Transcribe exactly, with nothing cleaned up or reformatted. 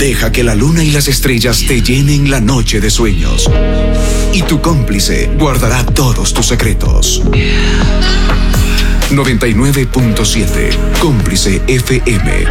Deja que la luna y las estrellas te llenen la noche de sueños. Y tu cómplice guardará todos tus secretos. noventa y nueve punto siete Cómplice F M.